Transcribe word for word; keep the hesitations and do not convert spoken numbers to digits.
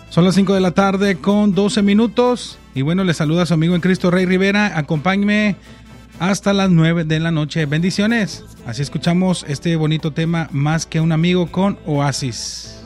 Son las cinco de la tarde con doce minutos. Y bueno, les saluda a su amigo en Cristo, Rey Rivera. Acompáñeme hasta las nueve de la noche. Bendiciones. Así escuchamos este bonito tema, Más que un amigo, con Oasis.